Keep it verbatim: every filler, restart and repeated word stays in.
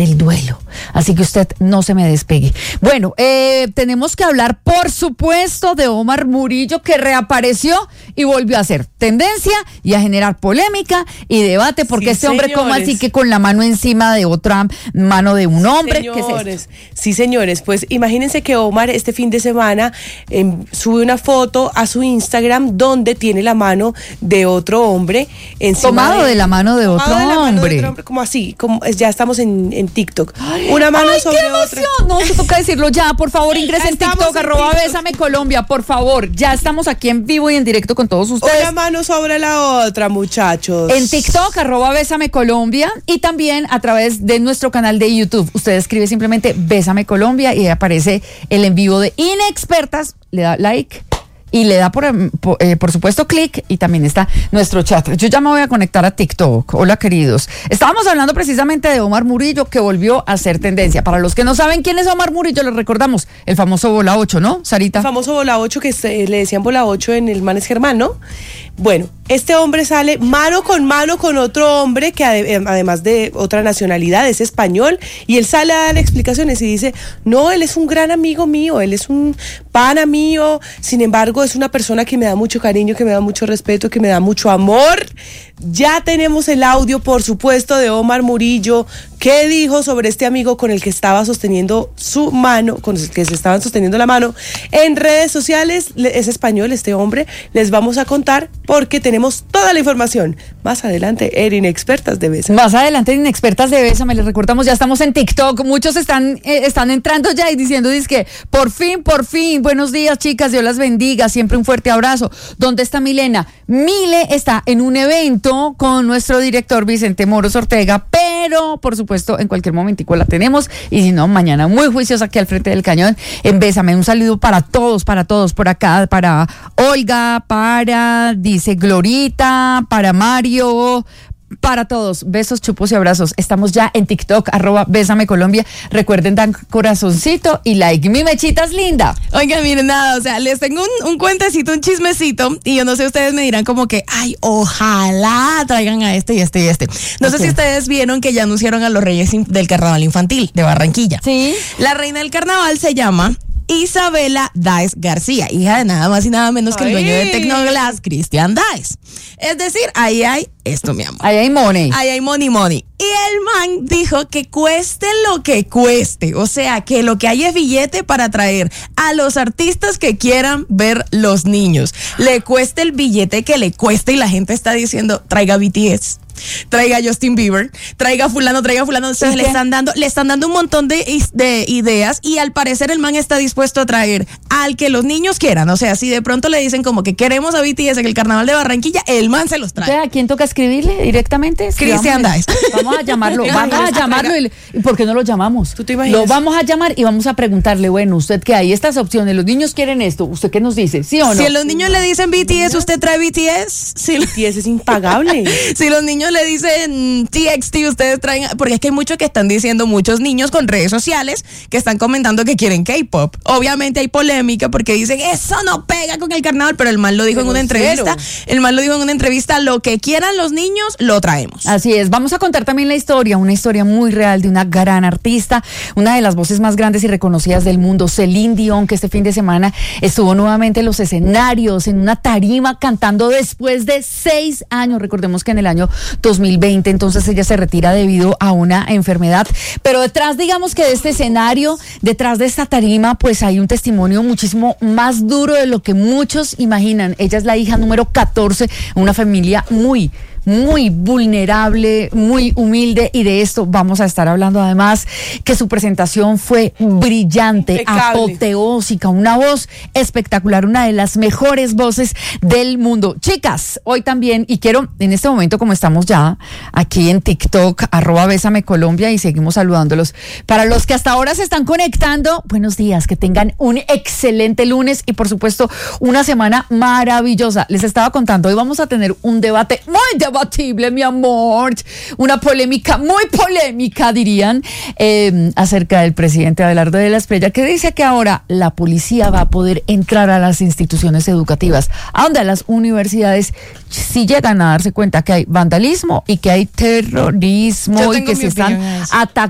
del duelo. Así que usted no se me despegue. Bueno, eh, tenemos que hablar, por supuesto, de Omar Murillo, que reapareció y volvió a hacer tendencia y a generar polémica y debate, porque sí, este hombre, señores, ¿cómo así que con la mano encima de otra mano de un hombre? Señores, ¿qué es esto? Sí, señores, pues imagínense que Omar este fin de semana eh, sube una foto a su Instagram donde tiene la mano de otro hombre encima tomado de, de la mano de otro de la hombre. Mano de otro hombre, como así, como ya estamos en, en TikTok. Una mano ¡Ay, sobre qué emoción! otra. No, se toca decirlo ya, por favor, ingresen en TikTok, en arroba TikTok. Bésame Colombia, por favor. Ya estamos aquí en vivo y en directo con todos ustedes. Una mano sobre la otra, muchachos. En TikTok, arroba Bésame Colombia, y también a través de nuestro canal de YouTube. Usted escribe simplemente Bésame Colombia y aparece el en vivo de Inexpertas, le da like y le da por, por, eh, por supuesto clic, y también está nuestro chat. Yo ya me voy a conectar a TikTok. Hola, queridos. Estábamos hablando precisamente de Omar Murillo, que volvió a ser tendencia. Para los que no saben quién es Omar Murillo, les recordamos el famoso Bola ocho, ¿no, Sarita? El famoso Bola ocho, que se, le decían Bola ocho en el Manes Germán, ¿no? Bueno, este hombre sale mano con mano con otro hombre que ade- además de otra nacionalidad es español, y él sale a dar explicaciones y dice, no, él es un gran amigo mío, él es un pana mío, sin embargo es una persona que me da mucho cariño, que me da mucho respeto, que me da mucho amor. Ya tenemos el audio, por supuesto, de Omar Murillo, que dijo sobre este amigo con el que estaba sosteniendo su mano, con el que se estaban sosteniendo la mano en redes sociales. Es español este hombre, les vamos a contar porque tenemos toda la información más adelante en Inexpertas de Bésame. Más adelante en Inexpertas de Bésame, les recordamos, ya estamos en TikTok, muchos están eh, están entrando ya y diciendo, dizque, por fin, por fin, buenos días, chicas, Dios las bendiga, siempre un fuerte abrazo. ¿Dónde está Milena? Mile está en un evento con nuestro director Vicente Moros Ortega, pero por supuesto en cualquier momentico la tenemos, y si no, mañana muy juiciosa aquí al frente del cañón en Bésame. Un saludo para todos, para todos por acá, para Olga, para, dice Glorita, para Mario, para todos, besos, chupos y abrazos. Estamos ya en TikTok, arroba Bésame Colombia. Recuerden dar corazoncito y like. Mi Mechita es linda. Oigan, miren, nada, o sea, les tengo un, un cuentecito, un chismecito, y yo no sé, ustedes me dirán como que, ay, ojalá traigan a este y este y este. No Okay. sé si ustedes vieron que ya anunciaron a los reyes del carnaval infantil de Barranquilla. Sí. La reina del carnaval se llama Isabela Dáez García, hija de nada más y nada menos que el dueño de Tecnoglass, Cristian Dáez. Es decir, ahí hay esto, mi amor. Ahí hay money. Ahí hay money money. Y el man dijo que cueste lo que cueste. O sea, que lo que hay es billete para traer a los artistas que quieran ver los niños. Le cueste el billete que le cueste, y la gente está diciendo, traiga B T S. Traiga a Justin Bieber, traiga a fulano, traiga a fulano. Entonces le están dando, le están dando un montón de, de ideas, y al parecer el man está dispuesto a traer al que los niños quieran. O sea, si de pronto le dicen como que queremos a B T S en el carnaval de Barranquilla, el man se los trae. ¿A quién toca escribirle directamente? Cristian Dáez. Vamos a llamarlo, vamos a llamarlo. Y, ¿y por qué no lo llamamos? ¿Tú te imaginas? Lo vamos a llamar y vamos a preguntarle, bueno, usted que hay estas opciones, los niños quieren esto, ¿usted qué nos dice? ¿Sí o no? Si a los niños le dicen B T S, ¿usted trae B T S? Si, B T S es impagable. si los niños le dicen T X T, ustedes traen, porque es que hay muchos que están diciendo, muchos niños con redes sociales que están comentando que quieren K-pop. Obviamente hay polémica porque dicen, eso no pega con el carnaval, pero el man lo dijo Pero en una entrevista, cero. el man lo dijo en una entrevista, lo que quieran los niños, lo traemos. Así es, vamos a contar también la historia, una historia muy real de una gran artista, una de las voces más grandes y reconocidas del mundo, Celine Dion, que este fin de semana estuvo nuevamente en los escenarios, en una tarima, cantando después de seis años. Recordemos que en el año dos mil veinte, entonces ella se retira debido a una enfermedad. Pero detrás, digamos que de este escenario, detrás de esta tarima, pues hay un testimonio muchísimo más duro de lo que muchos imaginan. Ella es la hija número catorce, una familia muy muy vulnerable, muy humilde, y de esto vamos a estar hablando. Además, que su presentación fue brillante, impecable, apoteósica, una voz espectacular, una de las mejores voces del mundo. Chicas, hoy también, y quiero en este momento, como estamos ya aquí en TikTok, arroba Bésame Colombia, y seguimos saludándolos. Para los que hasta ahora se están conectando, buenos días, que tengan un excelente lunes y por supuesto una semana maravillosa. Les estaba contando, hoy vamos a tener un debate muy debatible, mi amor, una polémica, muy polémica, dirían, eh, acerca del presidente Abelardo de la Espriella, que dice que ahora la policía va a poder entrar a las instituciones educativas, a donde a las universidades, si llegan a darse cuenta que hay vandalismo y que hay terrorismo y que se están atacando